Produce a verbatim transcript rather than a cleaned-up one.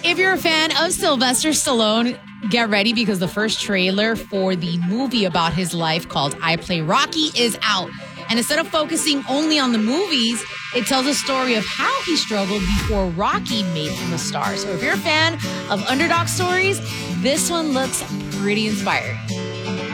If you're a fan of Sylvester Stallone, get ready because the first trailer for the movie about his life called I Play Rocky is out. And instead of focusing only on the movies, it tells a story of how he struggled before Rocky made him a star. So if you're a fan of underdog stories, this one looks pretty inspiring.